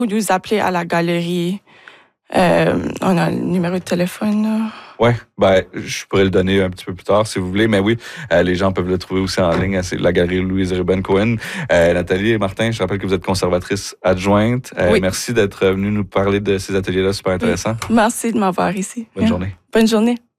Ou nous appeler à la galerie. On a le numéro de téléphone. Là. Oui, je pourrais le donner un petit peu plus tard si vous voulez, mais oui, les gens peuvent le trouver aussi en ligne. C'est la galerie Louise Ruben Cohen. Nathalie et Martin, je rappelle que vous êtes conservatrice adjointe. Oui. Merci d'être venus nous parler de ces ateliers-là super intéressants. Merci de m'avoir ici. Bonne journée. Bonne journée.